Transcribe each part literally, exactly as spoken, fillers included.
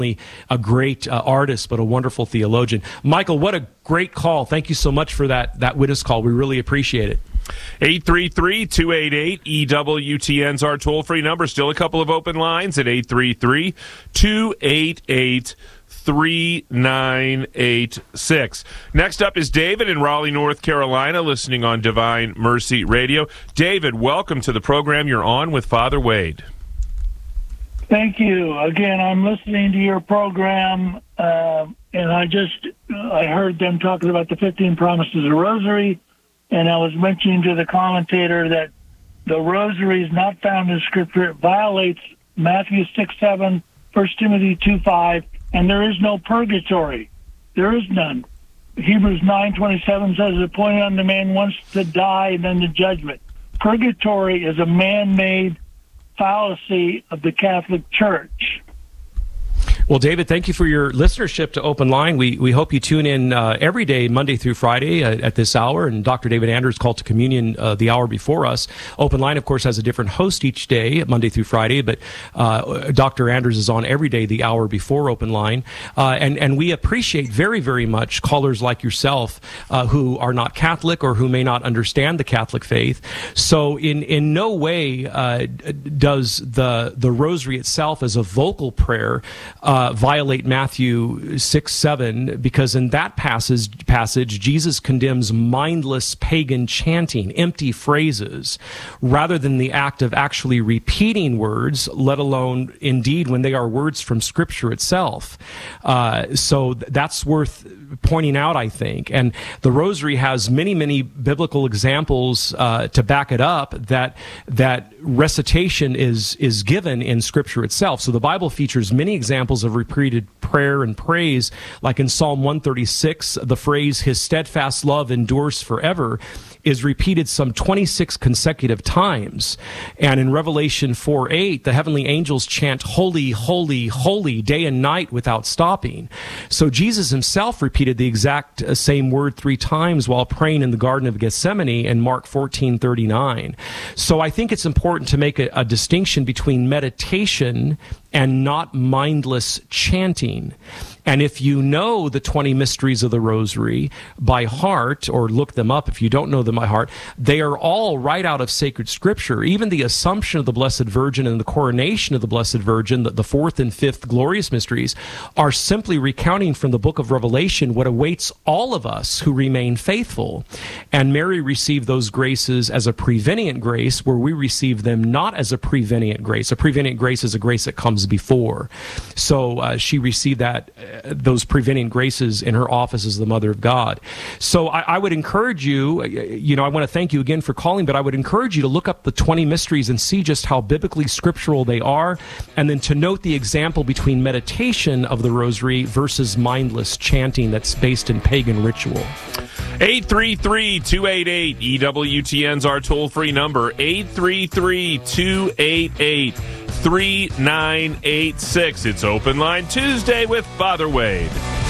a great uh, artist, but a wonderful theologian. Michael, what a great call. Thank you so much for that, that witness call. We really appreciate it. eight three three, two eight eight, E W T N is our toll-free number. Still a couple of open lines at eight three three, two eight eight, three nine eight six. Next up is David in Raleigh, North Carolina, listening on Divine Mercy Radio. David, welcome to the program. You're on with Father Wade. Thank you. Again, I'm listening to your program, uh, and I just I heard them talking about the fifteen promises of the Rosary, and I was mentioning to the commentator that the Rosary is not found in Scripture. It violates Matthew six seven, First Timothy two five, and there is no purgatory. There is none. Hebrews nine twenty-seven says, appointed unto man once to die and then the judgment. Purgatory is a man-made fallacy of the Catholic Church. Well, David, thank you for your listenership to Open Line. We we hope you tune in uh, every day, Monday through Friday uh, at this hour. And Doctor David Anders called to communion uh, the hour before us. Open Line, of course, has a different host each day, Monday through Friday. But uh, Doctor Anders is on every day, the hour before Open Line. Uh, and, and we appreciate very, very much callers like yourself uh, who are not Catholic or who may not understand the Catholic faith. So in, in no way uh, does the, the Rosary itself as a vocal prayer uh, violate Matthew six seven, because in that passage, passage, Jesus condemns mindless pagan chanting, empty phrases, rather than the act of actually repeating words, let alone, indeed, when they are words from Scripture itself. Uh, so that's worth pointing out, I think. And the Rosary has many, many biblical examples uh, to back it up that that recitation is is given in Scripture itself. So the Bible features many examples of repeated prayer and praise, like in Psalm one thirty-six, the phrase, "His steadfast love endures forever," is repeated some twenty-six consecutive times. And in Revelation four eight, the heavenly angels chant, "Holy, holy, holy," day and night without stopping. So Jesus himself repeated the exact same word three times while praying in the Garden of Gethsemane in Mark fourteen thirty-nine. So I think it's important to make a, a distinction between meditation and not mindless chanting. And if you know the twenty mysteries of the Rosary by heart, or look them up if you don't know them by heart, they are all right out of sacred Scripture. Even the Assumption of the Blessed Virgin and the Coronation of the Blessed Virgin, the, the fourth and fifth glorious mysteries, are simply recounting from the book of Revelation what awaits all of us who remain faithful. And Mary received those graces as a prevenient grace, where we receive them not as a prevenient grace. A prevenient grace is a grace that comes before. So uh, she received that those preventing graces in her office as the Mother of God. So I, I would encourage you, you know, I want to thank you again for calling, but I would encourage you to look up the twenty mysteries and see just how biblically scriptural they are, and then to note the example between meditation of the Rosary versus mindless chanting that's based in pagan ritual. eight three three, two eight eight, E W T N's our toll-free number, eight three three, two eight eight, three nine eight six. It's Open Line Tuesday with Father Wade.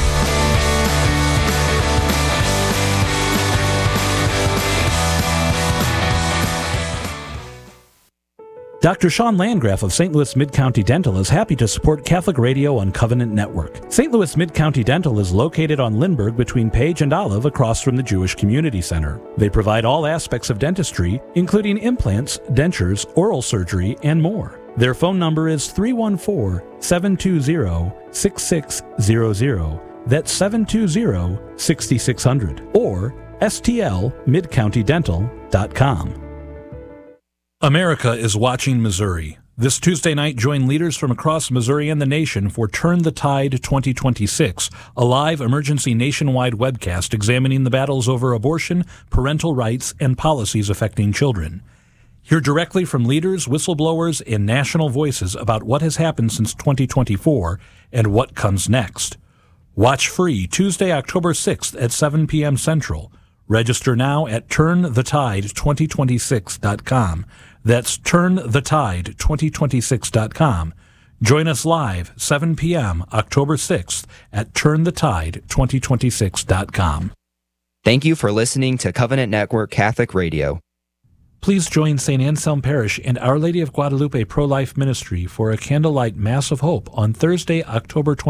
Doctor Sean Landgraf of Saint Louis Mid-County Dental is happy to support Catholic Radio on Covenant Network. Saint Louis Mid-County Dental is located on Lindbergh between Page and Olive across from the Jewish Community Center. They provide all aspects of dentistry, including implants, dentures, oral surgery, and more. Their phone number is three one four, seven two zero, six six zero zero. That's seven two zero, six six zero zero. Or S T L mid county dental dot com. America is watching Missouri. This Tuesday night, join leaders from across Missouri and the nation for Turn the Tide twenty twenty-six, a live emergency nationwide webcast examining the battles over abortion, parental rights, and policies affecting children. Hear directly from leaders, whistleblowers, and national voices about what has happened since twenty twenty-four and what comes next. Watch free Tuesday, October sixth at seven p.m. Central. Register now at turn the tide twenty twenty-six dot com. That's turn the tide twenty twenty-six dot com. Join us live seven p.m. October sixth at turn the tide twenty twenty-six dot com. Thank you for listening to Covenant Network Catholic Radio. Please join Saint Anselm Parish and Our Lady of Guadalupe Pro-Life Ministry for a candlelight Mass of Hope on Thursday, October twentieth.